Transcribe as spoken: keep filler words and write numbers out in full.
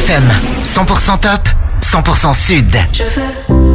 F M, cent pour cent top, cent pour cent sud. Je veux